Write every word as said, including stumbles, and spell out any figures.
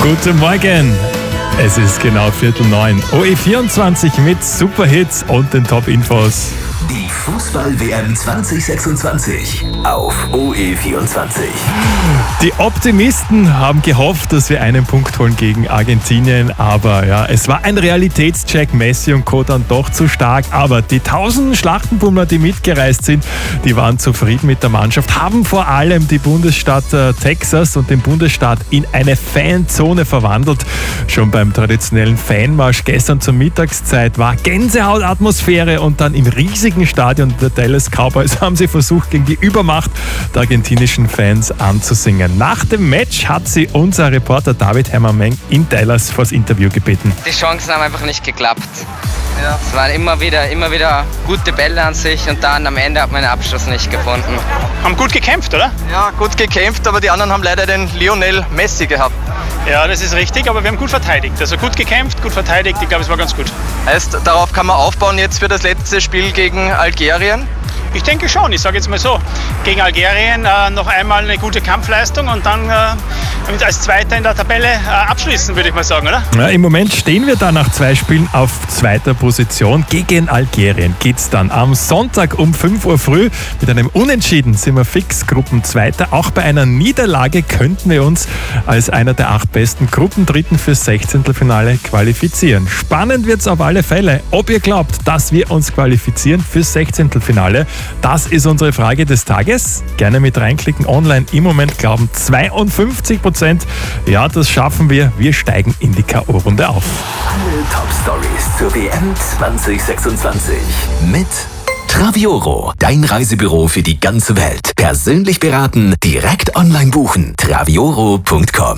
Guten Morgen. Es ist genau Viertel neun. O E vierundzwanzig mit Superhits und den Top-Infos. Die Fußball-W M zwanzig sechsundzwanzig auf O E vierundzwanzig. Die Optimisten haben gehofft, dass wir einen Punkt holen gegen Argentinien, aber ja, es war ein Realitätscheck. Messi und Co. dann doch zu stark, aber die tausenden Schlachtenbummler, die mitgereist sind, die waren zufrieden mit der Mannschaft, haben vor allem die Bundesstadt äh, Texas und den Bundesstaat in eine Fanzone verwandelt. Schon beim traditionellen Fanmarsch gestern zur Mittagszeit war Gänsehautatmosphäre und dann im riesigen Stadion der Dallas Cowboys haben sie versucht, gegen die Übermacht der argentinischen Fans anzusingen. Nach dem Match hat sie unser Reporter David Herrmann in Dallas vors Interview gebeten. Die Chancen haben einfach nicht geklappt. Ja. Es waren immer wieder, immer wieder gute Bälle an sich und dann am Ende hat man den Abschluss nicht gefunden. Haben gut gekämpft, oder? Ja, gut gekämpft, aber die anderen haben leider den Lionel Messi gehabt. Ja, das ist richtig, aber wir haben gut verteidigt. Also gut gekämpft, gut verteidigt, ich glaube, es war ganz gut. Heißt, darauf kann man aufbauen jetzt für das letzte Spiel gegen Algerien? Ich denke schon, ich sage jetzt mal so, gegen Algerien äh, noch einmal eine gute Kampfleistung und dann äh, als Zweiter in der Tabelle äh, abschließen, würde ich mal sagen, oder? Ja, im Moment stehen wir da nach zwei Spielen auf zweiter Position. Gegen Algerien geht's dann am Sonntag um fünf Uhr früh. Mit einem Unentschieden sind wir fix Gruppenzweiter. Auch bei einer Niederlage könnten wir uns als einer der acht besten Gruppendritten fürs Sechzehntelfinale qualifizieren. Spannend wird's auf alle Fälle. Ob ihr glaubt, dass wir uns qualifizieren fürs Sechzehntelfinale, das ist unsere Frage des Tages. Gerne mit reinklicken. Online im Moment glauben zweiundfünfzig Prozent. Ja, das schaffen wir. Wir steigen in die K O-Runde auf. Alle Top-Stories zur W M zwanzig sechsundzwanzig mit Travioro, dein Reisebüro für die ganze Welt. Persönlich beraten, direkt online buchen. travioro punkt com